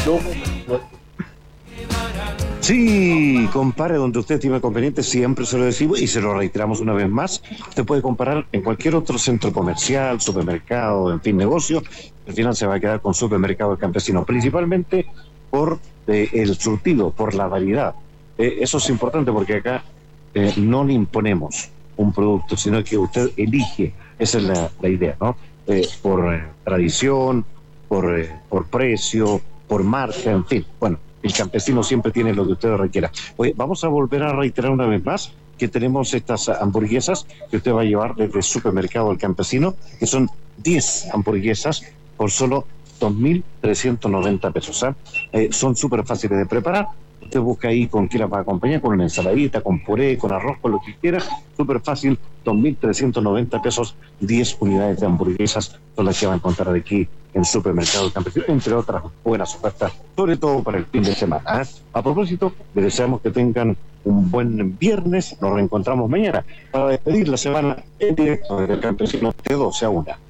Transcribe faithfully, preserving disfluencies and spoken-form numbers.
Sí, compare donde usted estime conveniente, siempre se lo decimos y se lo reiteramos una vez más. Usted puede comparar en cualquier otro centro comercial, supermercado, en fin, negocio. Al final se va a quedar con Supermercado El Campesino, principalmente por eh, el surtido, por la variedad. Eh, eso es importante porque acá eh, no le imponemos un producto, sino que usted elige. Esa es la, la idea, ¿no? Eh, por eh, tradición, por, eh, por precio, por marca, en fin. Bueno, el campesino siempre tiene lo que usted requiera. Oye, vamos a volver a reiterar una vez más que tenemos estas hamburguesas que usted va a llevar desde el Supermercado El Campesino, que son diez hamburguesas por solo dos mil trescientos noventa pesos. ¿eh? Eh, son súper fáciles de preparar. Usted busca ahí con qué las va a acompañar, con una ensaladita, con puré, con arroz, con lo que quiera. Súper fácil, dos mil trescientos noventa pesos, diez unidades de hamburguesas son las que va a encontrar aquí en Supermercado El Campesino, entre otras buenas ofertas, sobre todo para el fin de semana. ¿eh? A propósito, les deseamos que tengan un buen viernes. Nos reencontramos mañana para despedir la semana en directo desde El Campesino de doce a una.